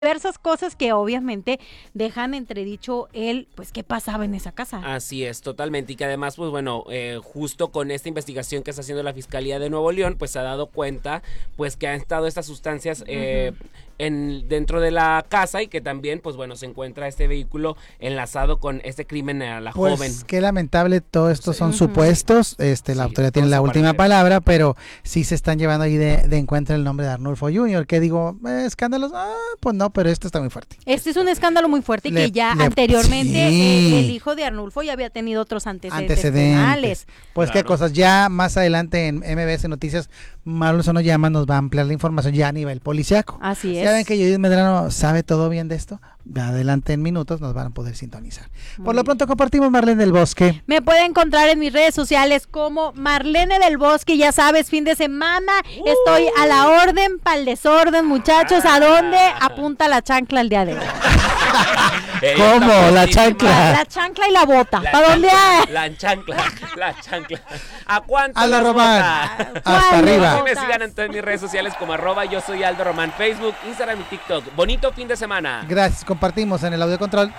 diversas cosas que obviamente dejan entredicho pues qué pasaba en esa casa. Así es, totalmente, y que además, pues bueno, justo con esta investigación que está haciendo la Fiscalía de Nuevo León, pues se ha dado cuenta, pues que han estado estas sustancias dentro de la casa y que también, pues bueno, se encuentra este vehículo enlazado con este crimen a la joven. Pues qué lamentable, todo esto son supuestos, la autoridad tiene la última parece palabra, pero sí se están llevando ahí de encuentro el nombre de Arnulfo Jr., que digo, escándalos, pues no, pero esto está muy fuerte. Este es un escándalo muy fuerte que ya anteriormente el hijo de Arnulfo ya había tenido otros antecedentes penales. Pues claro. Qué cosas, ya más adelante en MBS Noticias, Marlon Sono Llama nos va a ampliar la información ya a nivel policiaco. Así es. Ya ven que Judith Medrano sabe todo bien de esto. Adelante en minutos nos van a poder sintonizar. Por lo pronto compartimos Marlene del Bosque. Me puede encontrar en mis redes sociales como Marlene del Bosque, ya sabes, fin de semana, estoy a la orden para el desorden, muchachos. ¿A dónde apunta la chancla el día de hoy? ¿Cómo? La chancla. La chancla y la bota. ¿Para dónde hay? La chancla. ¿A cuánto? Aldo Román. Hasta arriba. Me sigan en todas mis redes sociales como @yo soy Aldo Román, Facebook, Instagram y TikTok. Bonito fin de semana. Gracias, compartimos en el audio control.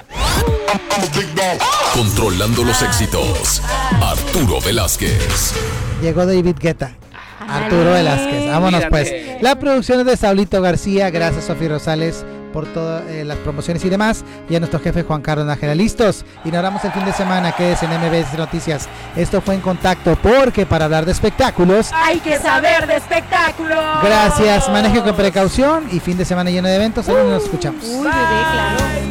Controlando los éxitos, Arturo Velázquez. Llegó David Guetta. Arturo Velázquez, vámonos pues. La producción es de Saulito García, gracias Sofía Rosales por todas las promociones y demás, y a nuestro jefe Juan Carlos Nájera. Listos, inauguramos el fin de semana, quédese en MBS Noticias. Esto fue En Contacto, porque para hablar de espectáculos hay que saber de espectáculos. Gracias, maneje con precaución y fin de semana lleno de eventos. Ahora nos escuchamos. Uy, bebé, claro.